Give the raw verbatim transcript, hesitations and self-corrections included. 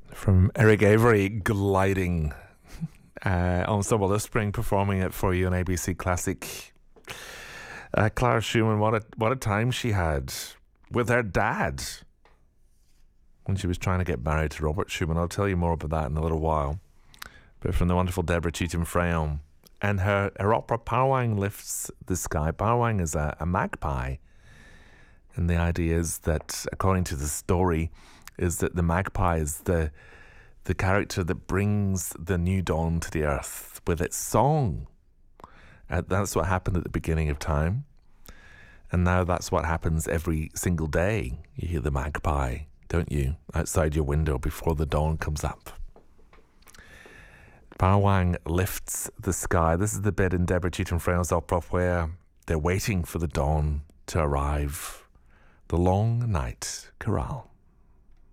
From Eric Avery, Gliding. Uh, Ensemble this spring performing it for you on A B C Classic. Uh, Clara Schumann, what a, what a time she had with her dad when she was trying to get married to Robert Schumann. I'll tell you more about that in a little while. But from the wonderful Deborah Cheetham-Freyon. And her, her opera Parwang Lifts the Sky. Parwang is a, a magpie. And the idea is that, according to the story, is that the magpie is the the character that brings the new dawn to the earth with its song. And that's what happened at the beginning of time. And now that's what happens every single day. You hear the magpie, don't you, outside your window before the dawn comes up. Parwang Lifts the Sky. This is the bit in Deborah Cheetham-Freyon's opera where they're waiting for the dawn to arrive. The Long Night Chorale.